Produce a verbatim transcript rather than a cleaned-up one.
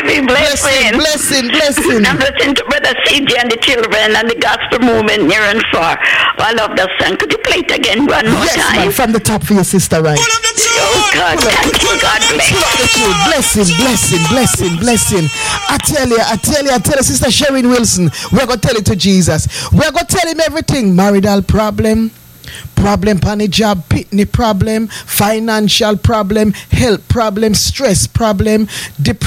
heavy blessing. Blessing, blessing, blessing. I'm listening to Brother C J and the children and the gospel movement near and far. I love that song. Could you play it again one more yes, time? Man, from the top for your sister, right? Oh, God, thank you. God bless. Blessing, blessing, blessing, blessing. I tell you, I tell you, I tell you, Sister Sherwin Wilson, we're going to tell it to Jesus. We're going to tell him everything. Marital problem, problem on the job, pitney problem, financial problem, health problem, stress problem, depression.